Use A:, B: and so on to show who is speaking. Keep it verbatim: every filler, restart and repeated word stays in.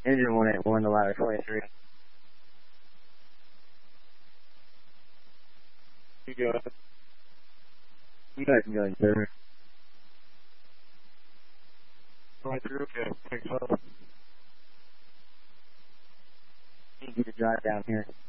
A: Engine one eight one to ladder twenty-three.
B: You go ahead.
A: You guys can go ahead, sir.
B: twenty-three, okay. Thanks, Father.
A: Need you to drive down here.